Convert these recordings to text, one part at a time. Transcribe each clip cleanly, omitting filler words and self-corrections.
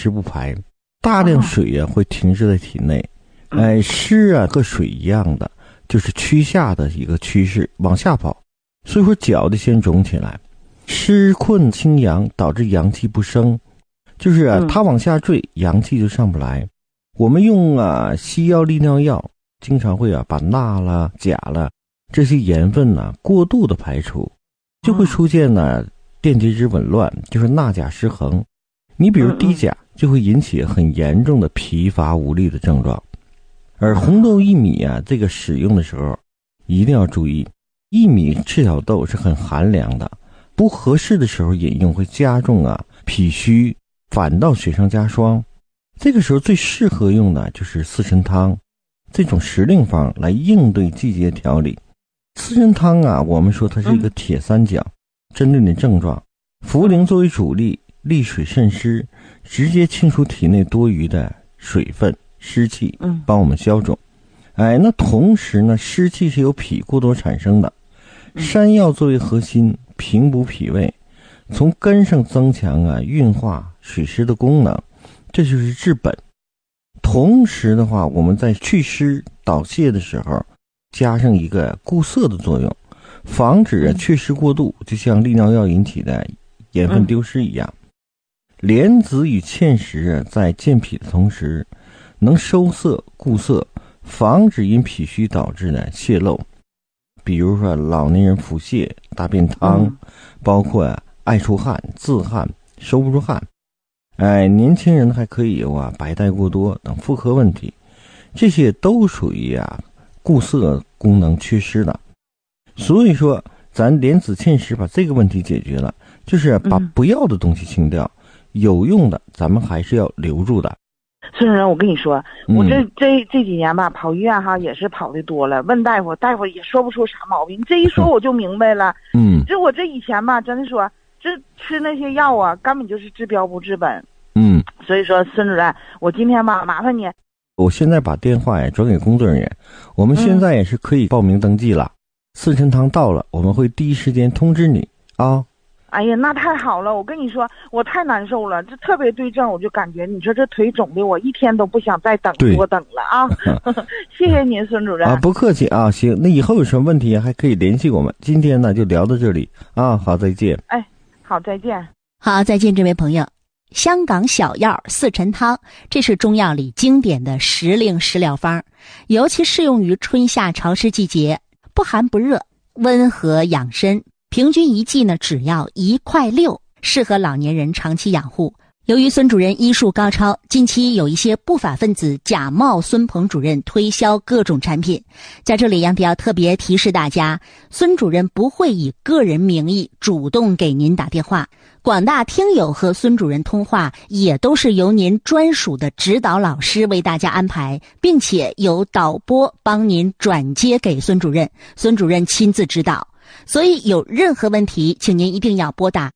湿不排，大量水啊会停滞在体内。湿啊和水一样的，就是趋下的一个趋势，往下跑，所以说脚得先肿起来。湿困清阳，导致阳气不升，就是它往下坠，阳气就上不来。我们用西药利尿药，经常会把钠啦、钾啦这些盐分过度的排除，就会出现电解质紊乱，就是钠钾失衡。你比如低钾就会引起很严重的疲乏无力的症状。而红豆薏米这个使用的时候一定要注意，薏米赤小豆是很寒凉的，不合适的时候饮用会加重脾虚，反倒雪上加霜。这个时候最适合用的就是四神汤这种时令方来应对季节调理。四神汤我们说它是一个铁三角，针对你症状，茯苓作为主力，利水渗湿，直接清除体内多余的水分湿气，帮我们消肿。那同时呢，湿气是由脾过多产生的，山药作为核心，平补脾胃，从根上增强运化水湿的功能，这就是治本。同时的话，我们在祛湿导泻的时候加上一个固涩的作用，防止祛湿过度，就像利尿药引起的盐分丢失一样。莲子与芡实在健脾的同时能收涩固涩，防止因脾虚导致的泄漏。比如说老年人腹泻、大便汤，包括爱出汗、自汗、收不住汗。年轻人还可以有白带过多等妇科问题，这些都属于固涩功能缺失的。所以说咱莲子芡实把这个问题解决了，就是把不要的东西清掉，有用的咱们还是要留住的。 孙主任，我跟你说，我这几年吧，跑医院也是跑的多了，问大夫，大夫也说不出啥毛病。这一说我就明白了。就我这以前吧，真的说这吃那些药根本就是治标不治本。所以说孙主任，我今天吧麻烦你， 我现在把电话转给工作人员，我们现在也是可以报名登记了。四神汤到了，我们会第一时间通知你啊。 哎呀，那太好了！我跟你说，我太难受了，这特别对症，我就感觉你说这腿肿的，我一天都不想再多等了谢谢您，孙主任。 不客气行，那以后有什么问题还可以联系我们。今天呢就聊到这里好，再见。 好，再见。 好，再见，这位朋友。香港小药四陈汤，这是中药里经典的时令食疗方，尤其适用于春夏潮湿季节，不寒不热，温和养身。平均一剂呢只要1块6，适合老年人长期养护。由于孙主任医术高超，近期有一些不法分子假冒孙鹏主任推销各种产品。在这里杨迪要特别提示大家，孙主任不会以个人名义主动给您打电话，广大听友和孙主任通话也都是由您专属的指导老师为大家安排，并且由导播帮您转接给孙主任，孙主任亲自指导。所以有任何问题，请您一定要拨打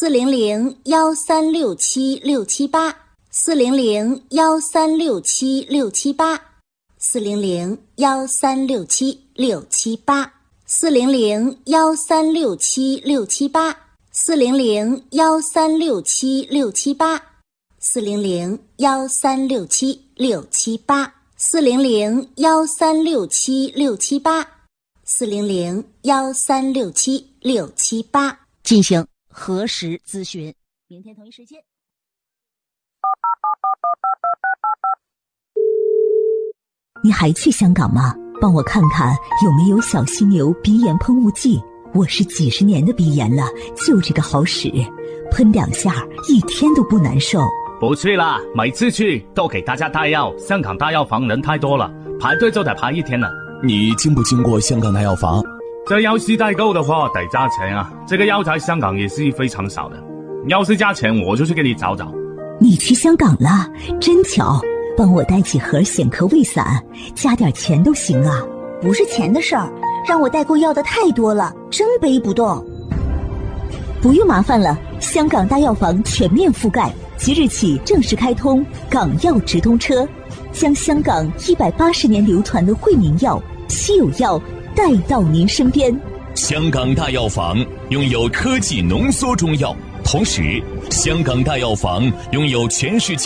400-1367678 400-1367678 400-1367678 400-1367678 400-1367678 400-1367678 400-1367678 400-1367678进行核实咨询。明天同一时间。 你还去香港吗？帮我看看有没有小犀牛鼻炎喷雾剂，我是几十年的鼻炎了，就这个好使，喷2下一天都不难受。 不去啦，每次去都给大家带药，香港大药房人太多了，排队就得排1天了。 你经不经过香港大药房？ 这要是代购的话得加钱这个药在香港也是非常少的，要是加钱我就去给你找找。 你去香港了，真巧，帮我带几盒显科胃散，加点钱都行啊。 不是钱的事儿，让我代购要的太多了，真背不动。 不用麻烦了，香港大药房全面覆盖，即日起正式开通港药直通车，将香港180年流传的惠民药、稀有药带到您身边。 香港大药房拥有科技浓缩中药，同时香港大药房拥有全世界